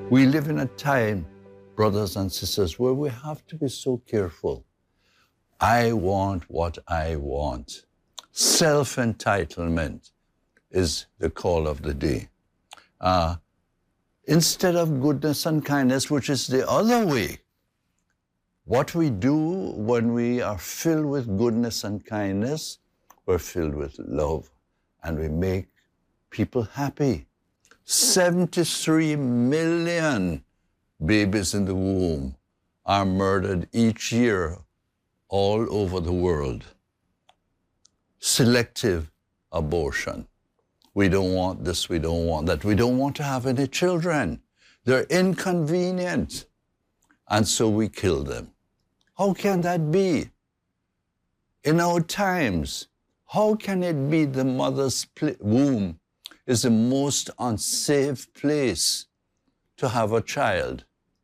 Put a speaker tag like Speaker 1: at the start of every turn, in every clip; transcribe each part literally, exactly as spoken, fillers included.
Speaker 1: We live in a time, brothers and sisters, where we have to be so careful. I want what I want. Self-entitlement is the call of the day. Uh, instead of goodness and kindness, which is the other way, what we do when we are filled with goodness and kindness, we're filled with love, and we make people happy. seventy-three million babies in the womb are murdered each year all over the world. Selective abortion. We don't want this, we don't want that. We don't want to have any children. They're inconvenient. And so we kill them. How can that be? In our times, how can it be the mother's womb is the most unsafe place to have a child?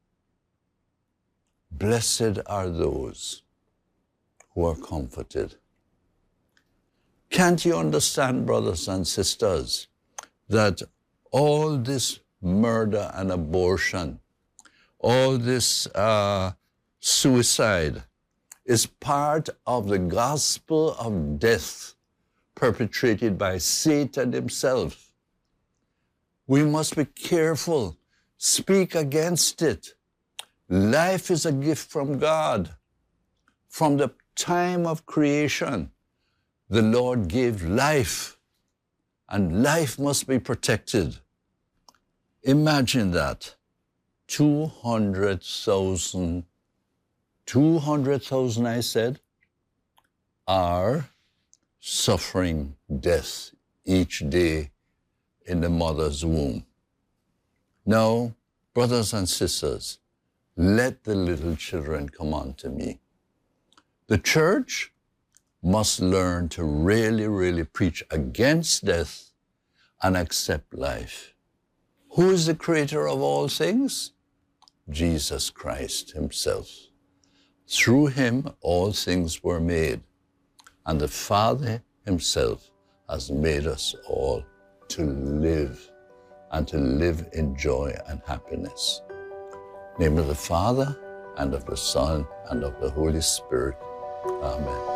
Speaker 1: Blessed are those who are comforted. Can't you understand, brothers and sisters, that all this murder and abortion, all this uh, suicide is part of the gospel of death perpetrated by Satan himself? We must be careful, speak against it. Life is a gift from God. From the time of creation, the Lord gave life, and life must be protected. Imagine that. two hundred thousand, two hundred thousand, I said, are suffering death each day in the mother's womb. Now, brothers and sisters, let the little children come unto me. The church must learn to really, really preach against death and accept life. Who is the creator of all things? Jesus Christ himself. Through him, all things were made, and the Father himself has made us all to live, and to live in joy and happiness. In the name of the Father, and of the Son, and of the Holy Spirit. Amen.